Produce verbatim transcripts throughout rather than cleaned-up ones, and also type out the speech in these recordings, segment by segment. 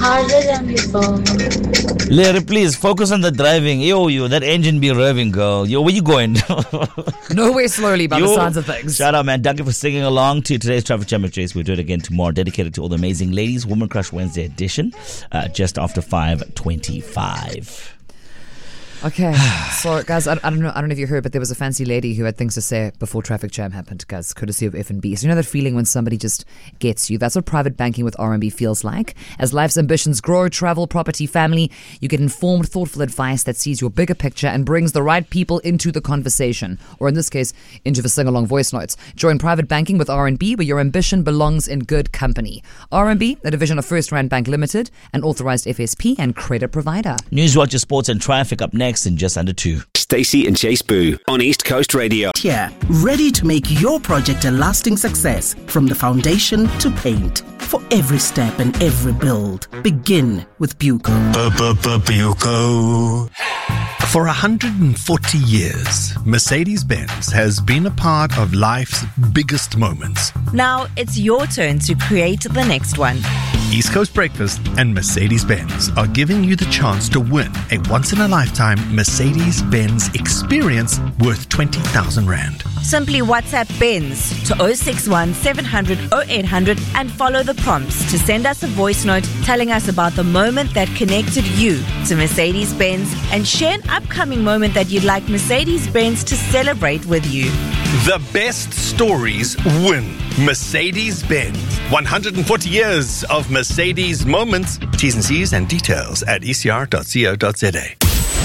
harder than before. Larry, please focus on the driving. Yo, yo, that engine be revving, girl. Yo, where you going? Nowhere slowly by Yo, the sounds of things. Shout out, man. Thank you for singing along to today's Traffic Jam with Jace. We'll do it again tomorrow, dedicated to all the amazing ladies. Woman Crush Wednesday edition, uh, just after five twenty-five. Okay, so guys, I, I don't know. I don't know if you heard, but there was a fancy lady who had things to say before traffic jam happened, guys, courtesy of F and B. So you know that feeling when somebody just gets you? That's what private banking with R and B feels like. As life's ambitions grow, travel, property, family, you get informed, thoughtful advice that sees your bigger picture and brings the right people into the conversation, or in this case, into the sing-along voice notes. Join private banking with R and B, where your ambition belongs in good company. R and B, a division of First Rand Bank Limited, an authorized F S P and credit provider. Newswatch, sports and traffic up next in just under two. Stacey and Chase Boo on East Coast Radio. Here, ready to make your project a lasting success from the foundation to paint. For every step and every build, begin with Buco. Buco. For one hundred forty years, Mercedes-Benz has been a part of life's biggest moments. Now it's your turn to create the next one. East Coast Breakfast and Mercedes-Benz are giving you the chance to win a once-in-a-lifetime Mercedes-Benz experience worth twenty thousand rand. Simply WhatsApp Benz to zero six one seven hundred oh eight hundred and follow the prompts to send us a voice note telling us about the moment that connected you to Mercedes-Benz and share an upcoming moment that you'd like Mercedes-Benz to celebrate with you. The best stories win. Mercedes-Benz. one hundred forty years of Mercedes moments. T's and C's and details at e c r dot co dot z a.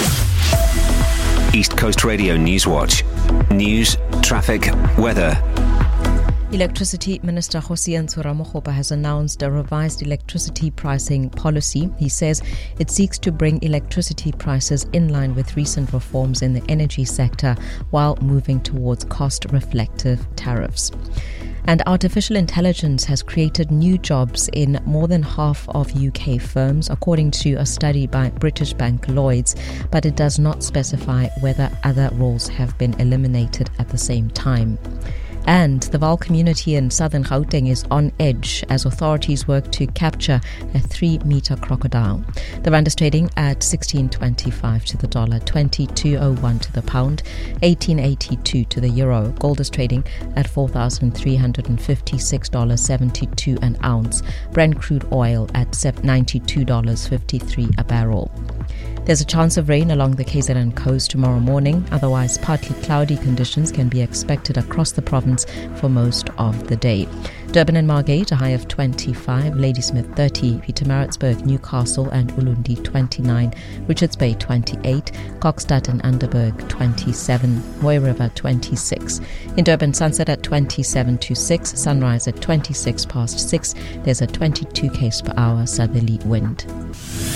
East Coast Radio Newswatch. News, traffic, weather. Electricity Minister Hosiyanto Ramokgopa has announced a revised electricity pricing policy. He says it seeks to bring electricity prices in line with recent reforms in the energy sector while moving towards cost-reflective tariffs. And artificial intelligence has created new jobs in more than half of U K firms, according to a study by British bank Lloyds, but it does not specify whether other roles have been eliminated at the same time. And the Vaal community in southern Gauteng is on edge as authorities work to capture a three-meter crocodile. The rand is trading at sixteen twenty-five to the dollar, twenty-two oh one to the pound, eighteen eighty-two to the euro. Gold is trading at four thousand three hundred fifty-six dollars seventy-two an ounce. Brent crude oil at ninety-two dollars fifty-three a barrel. There's a chance of rain along the K Z N coast tomorrow morning. Otherwise, partly cloudy conditions can be expected across the province for most of the day. Durban and Margate, a high of twenty-five, Ladysmith thirty, Pietermaritzburg, Newcastle and Ulundi twenty-nine, Richards Bay twenty-eight, Kokstad and Underberg twenty-seven, Moy River twenty-six. In Durban, sunset at twenty-seven to six, sunrise at twenty-six past six. There's a twenty-two k's per hour southerly wind.